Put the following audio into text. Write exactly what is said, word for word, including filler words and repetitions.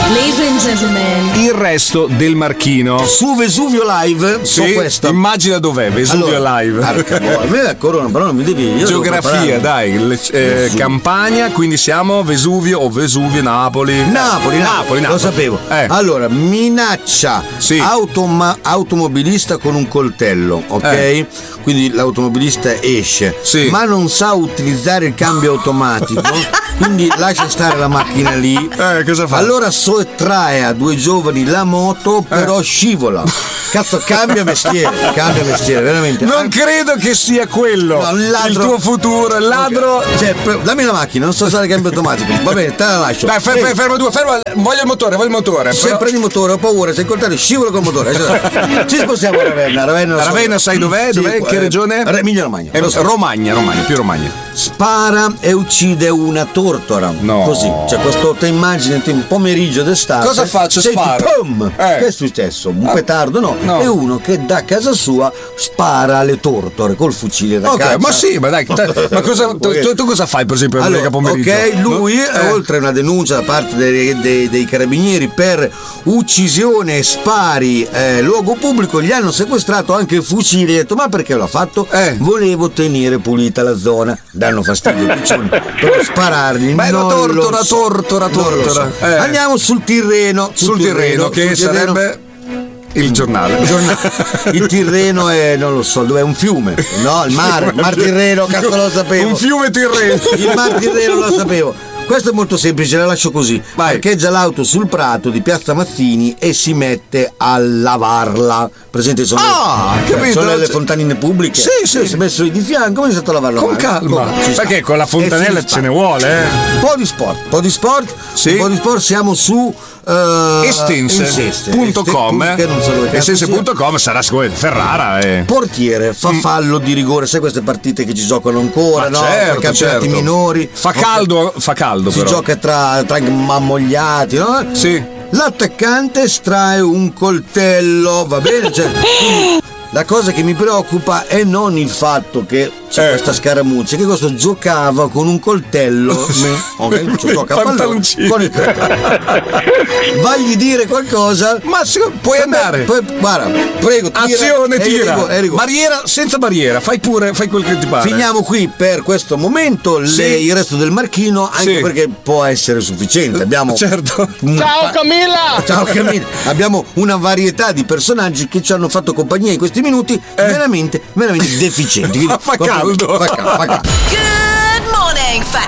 Ladies and gentlemen, il resto del Marchino. Su Vesuvio Live, sì, su questo. Immagina dov'è Vesuvio allora, Live. Arca, boh, a me ancora una parola mi devi. Io Geografia, dai, le, eh, Campania, quindi siamo Vesuvio o Vesuvio, Napoli. Napoli, Napoli, Napoli, lo Napoli. sapevo. Eh. Allora, minaccia sì. automa- automobilista con un coltello, ok? Eh. Quindi l'automobilista esce, sì. ma non sa utilizzare il cambio automatico, quindi lascia stare la macchina lì. Eh, cosa fa? Allora sottrae a due giovani la moto, però eh. scivola. Cazzo, cambia mestiere, cambia mestiere, veramente. Non credo che sia quello no, il, ladro, il tuo futuro, il ladro. Okay. Cioè, dammi la macchina, non so usare il cambio automatico. Va bene, te la lascio. Dai, fer- fer- fermo due, fermo. Voglio il motore, voglio il motore. Se però... prendi il motore, ho paura, sei coltello, scivolo col motore. Ci spostiamo a Ravenna. Ravenna, Ravenna sai dov'è? Sì, dov'è? Che eh, regione? Emilia Romagna. Eh, Romagna, Romagna, più Romagna. Spara e uccide una tortora. No. Così, c'è questo te immagini un pomeriggio d'estate. Cosa faccio? Senti, Sparo. Pum! Eh. Che è successo? Un ah. petardo? No. no. È uno che da casa sua spara alle tortore col fucile da Ok, caccia. ma sì, ma dai, te, ma cosa, tu, tu, tu cosa fai per esempio allora, domenica pomeriggio? Ok, lui eh. oltre a una denuncia da parte dei, dei, dei carabinieri per uccisione e spari eh, luogo pubblico, gli hanno sequestrato anche il fucile e ha detto ma perché l'ha fatto? Eh. Volevo tenere pulita la zona. Danno fastidio i piccioni per sparargli. Ma è una tortora, so. tortora, tortora. So. Eh. Andiamo sul Tirreno. Sul, sul Tirreno, Tirreno che sul sarebbe... Tirreno. Il giornale. Il, giornale. Il Tirreno è, non lo so, dov'è? Un fiume? No, il mare. Il Mar Tirreno, cazzo lo sapevo. Un fiume Tirreno. Il Mar Tirreno lo sapevo. Questo è molto semplice, la lascio così. Vai. Parcheggia l'auto sul prato di Piazza Mazzini e si mette a lavarla. Presente? Sono, ah, le, capito. sono le fontanine pubbliche. Sì, sì. Si è messo lì di fianco e è iniziato a lavarla. Con calma. Perché con la fontanella ce ne vuole, eh? Un po' di sport. Un po' di sport. Sì. Un po' di sport. Siamo su uh, Estense punto com Estense punto com sarà sicuramente Ferrara eh. Portiere fa fallo di rigore, sai queste partite che ci giocano ancora, ma no? certo, Per campionati certo. minori fa caldo okay. fa caldo si però. gioca tra, tra ammogliati, no? Sì. L'attaccante estrae un coltello, va bene? Cioè, la cosa che mi preoccupa è non il fatto che c'è eh. questa scaramuccia, che questo giocava con un coltello, ok? Cioè, gioca a pallone con il coltello. Vagli dire qualcosa, ma se, puoi andare. Poi, guarda, prego, tira, azione, tira. Rigo, rigo. Barriera senza barriera, fai pure, fai quel che ti pare. Finiamo qui per questo momento. Sì. Le, il resto del Marchino, anche sì. perché può essere sufficiente. Abbiamo certo. una... Ciao Camilla! Ciao Camilla! Abbiamo una varietà di personaggi che ci hanno fatto compagnia in questi minuti, eh. veramente, veramente deficienti. Fa caldo. Fa caldo, fa caldo. Good morning,